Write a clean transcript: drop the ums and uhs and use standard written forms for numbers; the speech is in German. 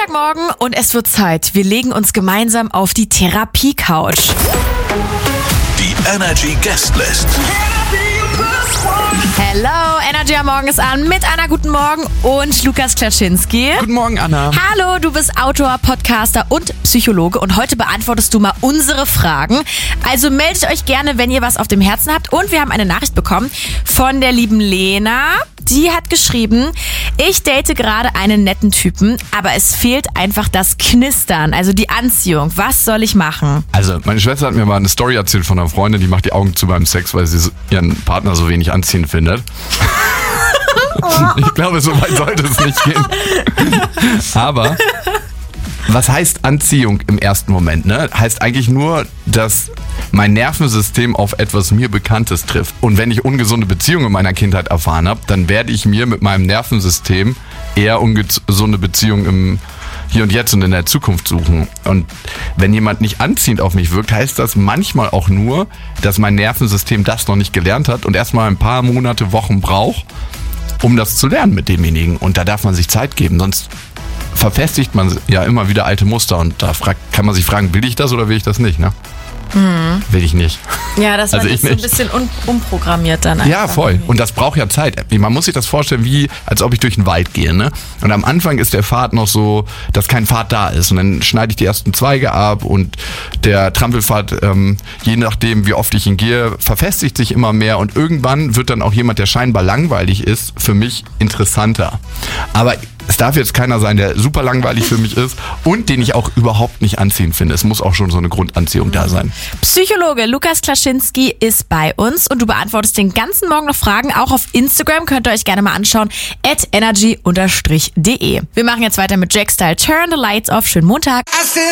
Montagmorgen und es wird Zeit. Wir legen uns gemeinsam auf die Therapie-Couch. Die Energy Guestlist. Hello, Energy am Morgen ist an mit Anna, guten Morgen und Lukas Klaschinski. Guten Morgen, Anna. Hallo, du bist Autor, Podcaster und Psychologe und heute beantwortest du mal unsere Fragen. Also meldet euch gerne, wenn ihr was auf dem Herzen habt. Und wir haben eine Nachricht bekommen von der lieben Lena. Die hat geschrieben, ich date gerade einen netten Typen, aber es fehlt einfach das Knistern, also die Anziehung. Was soll ich machen? Also, meine Schwester hat mir mal eine Story erzählt von einer Freundin, die macht die Augen zu beim Sex, weil sie ihren Partner so wenig anziehend findet. Ich glaube, so weit sollte es nicht gehen. Aber was heißt Anziehung im ersten Moment? Ne? Heißt eigentlich nur, dass mein Nervensystem auf etwas mir Bekanntes trifft. Und wenn ich ungesunde Beziehungen in meiner Kindheit erfahren habe, dann werde ich mir mit meinem Nervensystem eher ungesunde Beziehungen im Hier und Jetzt und in der Zukunft suchen. Und wenn jemand nicht anziehend auf mich wirkt, heißt das manchmal auch nur, dass mein Nervensystem das noch nicht gelernt hat und erstmal ein paar Monate, Wochen braucht, um das zu lernen mit demjenigen. Und da darf man sich Zeit geben, sonst verfestigt man ja immer wieder alte Muster und da kann man sich fragen, will ich das oder will ich das nicht, ne? Will ich nicht. Ja, das war Also so ein bisschen umprogrammiert dann einfach. Ja, voll. Und das braucht ja Zeit. Man muss sich das vorstellen, wie als ob ich durch den Wald gehe, ne? Und am Anfang ist der Pfad noch so, dass kein Pfad da ist. Und dann schneide ich die ersten Zweige ab und der Trampelpfad, je nachdem, wie oft ich ihn gehe, verfestigt sich immer mehr. Und irgendwann wird dann auch jemand, der scheinbar langweilig ist, für mich interessanter. Aber es darf jetzt keiner sein, der super langweilig für mich ist und den ich auch überhaupt nicht anziehend finde. Es muss auch schon so eine Grundanziehung da sein. Psychologe Lukas Klaschinski ist bei uns und du beantwortest den ganzen Morgen noch Fragen. Auch auf Instagram könnt ihr euch gerne mal anschauen, @energy_de. Wir machen jetzt weiter mit Jack Style. Turn the Lights Off. Schönen Montag.